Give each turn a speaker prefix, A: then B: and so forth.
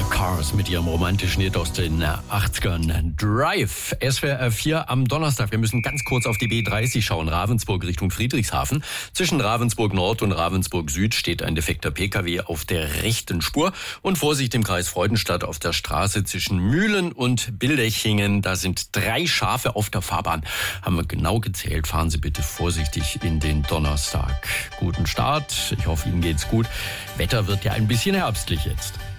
A: Cars mit ihrem romantischen Hit aus den 80ern. Drive, SWR 4 am Donnerstag. Wir müssen ganz kurz auf die B30 schauen, Ravensburg Richtung Friedrichshafen. Zwischen Ravensburg Nord und Ravensburg Süd steht ein defekter Pkw auf der rechten Spur. Und Vorsicht im Kreis Freudenstadt auf der Straße zwischen Mühlen und Bildechingen. Da sind 3 Schafe auf der Fahrbahn. Haben wir genau gezählt. Fahren Sie bitte vorsichtig in den Donnerstag. Guten Start. Ich hoffe, Ihnen geht's gut. Wetter wird ja ein bisschen herbstlich jetzt.